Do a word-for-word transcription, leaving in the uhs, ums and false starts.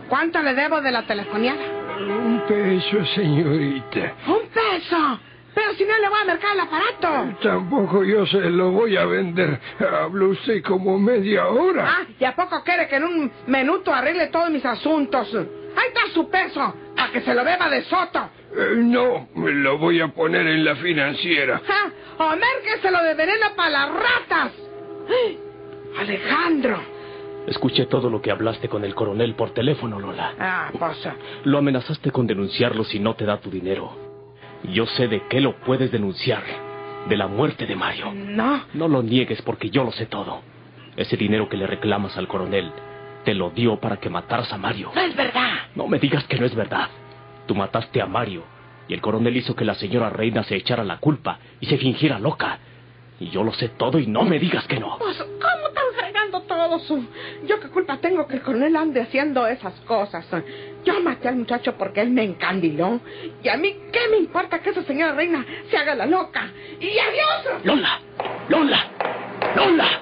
¿Cuánto le debo de la telefoniada? Un peso, señorita. ¿Un peso? Pero si no le voy a marcar el aparato. Tampoco yo se lo voy a vender. Habló usted como media hora. Ah, ¿y a poco quiere que en un minuto arregle todos mis asuntos? Ahí está su peso, para que se lo beba de soto. Eh, no, me lo voy a poner en la financiera. ¡Ja! ¡O mérqueselo de veneno para las ratas! ¡Ay! ¡Alejandro! Escuché todo lo que hablaste con el coronel por teléfono, Lola. Ah, pasa. Lo amenazaste con denunciarlo si no te da tu dinero. Yo sé de qué lo puedes denunciar. De la muerte de Mario. No. No lo niegues porque yo lo sé todo. Ese dinero que le reclamas al coronel te lo dio para que mataras a Mario. No es verdad. No me digas que no es verdad. Tú mataste a Mario y el coronel hizo que la señora Reina se echara la culpa y se fingiera loca. Y yo lo sé todo y no me digas que no. Pues, ¿cómo están fregando todos? ¿Yo qué culpa tengo que el coronel ande haciendo esas cosas? Yo maté al muchacho porque él me encandiló. Y a mí, ¿qué me importa que esa señora Reina se haga la loca? ¡Y adiós! ¡Lola! ¡Lola! ¡Lola!